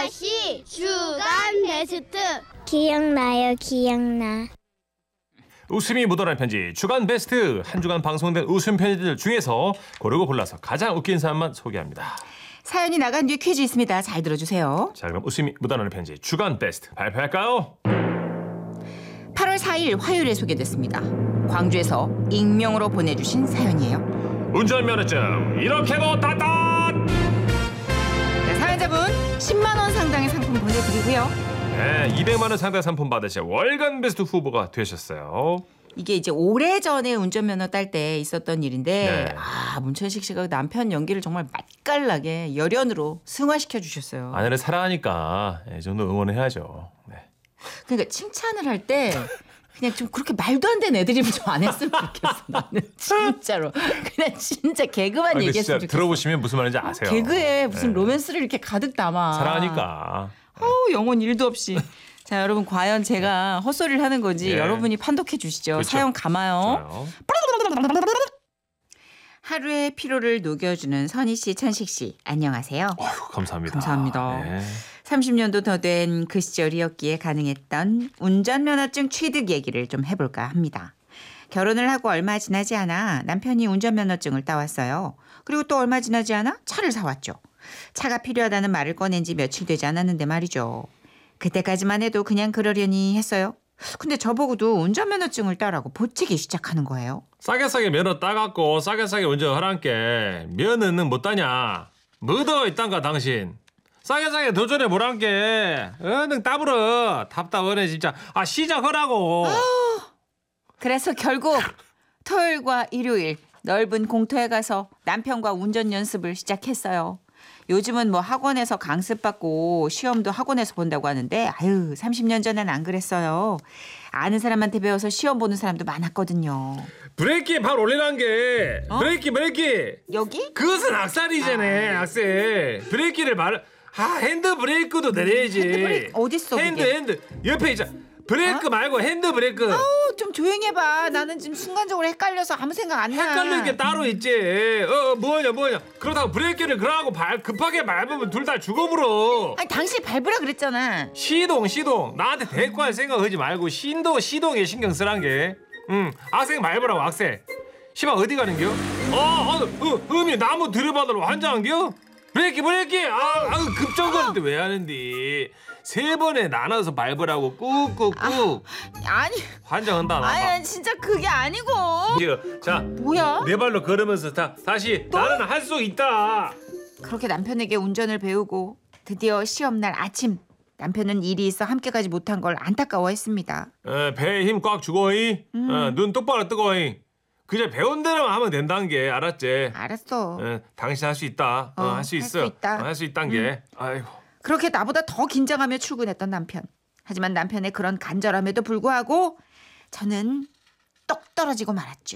아가씨 주간 베스트. 기억나요, 기억나. 웃음이 묻어나는 편지 주간 베스트. 한 주간 방송된 웃음 편지들 중에서 고르고 골라서 가장 웃긴 사람만 소개합니다. 사연이 나간 뒤에 퀴즈 있습니다. 잘 들어주세요. 자, 그럼 웃음이 묻어나는 편지 주간 베스트 발표할까요? 8월 4일 화요일에 소개됐습니다. 광주에서 익명으로 보내주신 사연이에요. 운전면허증 이렇게도 따따. 네, 사연자분 10만 원 상당의 상품 보내드리고요. 네, 200만 원 상당 상품 받으실 월간 베스트 후보가 되셨어요. 이게 이제 오래전에 운전면허 딸 때 있었던 일인데 네. 문천식 씨가 남편 연기를 정말 맛깔나게 열연으로 승화시켜 주셨어요. 아내를 사랑하니까 이 정도 응원해야죠. 네. 그러니까 칭찬을 할 때 그냥 좀 그렇게 말도 안 되는 애드립을 좀 안 했으면 좋겠어. 나는 진짜로 그냥 진짜 개그만 근데 얘기했으면 진짜 좋겠어. 들어보시면 무슨 말인지 아세요. 개그에 무슨 네. 로맨스를 이렇게 가득 담아. 사랑하니까. 영혼 1도 없이. 자, 여러분 과연 제가 헛소리를 하는 건지 예. 여러분이 판독해 주시죠. 그렇죠. 사연 감아요. 좋아요. 하루의 피로를 녹여주는 선희 씨, 천식 씨, 안녕하세요. 어휴, 감사합니다. 감사합니다. 네. 30년도 더 된 그 시절이었기에 가능했던 운전면허증 취득 얘기를 좀 해볼까 합니다. 결혼을 하고 얼마 지나지 않아 남편이 운전면허증을 따왔어요. 그리고 또 얼마 지나지 않아 차를 사왔죠. 차가 필요하다는 말을 꺼낸 지 며칠 되지 않았는데 말이죠. 그때까지만 해도 그냥 그러려니 했어요. 근데 저보고도 운전면허증을 따라고 보채기 시작하는 거예요. 싸게 면허 따갖고 싸게 운전하란께 면허는 못 따냐. 뭐더 있단가 당신. 싸게 도전해 보란께. 능 따불어. 답답하네 진짜. 시작하라고. 그래서 결국 토요일과 일요일 넓은 공터에 가서 남편과 운전 연습을 시작했어요. 요즘은 뭐 학원에서 강습받고 시험도 학원에서 본다고 하는데 30년 전엔 안 그랬어요. 아는 사람한테 배워서 시험 보는 사람도 많았거든요. 브레이크에 발 올리란 게. 브레이크. 여기? 그것은 악살이잖아. 악셀. 브레이크를 핸드 브레이크도 내려야지. 핸드 브레이크 어딨어, 그게? 핸드. 옆에 있잖아. 브레이크 말고 핸드 브레이크. 좀 조용히 해봐. 나는 지금 순간적으로 헷갈려서 아무 생각 안 나. 헷갈릴 게 따로 있지. 뭐냐. 그러다가 브레이크를 그러고 급하게 밟으면 둘 다 죽어버려. 아니 당신이 밟으라 그랬잖아. 시동. 나한테 대꾸할 생각하지 말고 시동에 신경 쓰란 게. 악셀 밟으라고 악셀. 시방 어디 가는겨? 음이 나무 들여받으러 환장한겨? 브레이크. 급정거릴 때 왜 하는디? 3번에 나눠서 밟으라고 꾹꾹꾹. 아니 환장한다 나. 아니 진짜 그게 아니고. 자, 뭐야? 내 발로 걸으면서 다시 나는 할 수 있다. 그렇게 남편에게 운전을 배우고 드디어 시험날 아침 남편은 일이 있어 함께 가지 못한 걸 안타까워했습니다. 배에 힘 꽉 주고이. 눈 똑바로 뜨고이. 그냥 배운 대로만 하면 된다는 게 알았지. 알았어. 당신 할 수 있다. 할 수 있어. 할 수 있다는 게. 아이고. 그렇게 나보다 더 긴장하며 출근했던 남편. 하지만 남편의 그런 간절함에도 불구하고 저는 똑 떨어지고 말았죠.